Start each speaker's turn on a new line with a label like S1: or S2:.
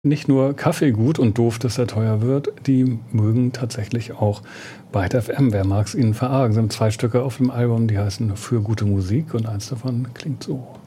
S1: nicht nur Kaffee gut und doof, dass er teuer wird, die mögen tatsächlich auch Byte FM. Wer mag's ihnen verargen? Es sind 2 Stücke auf dem Album, die heißen „Für gute Musik" und eins davon klingt so.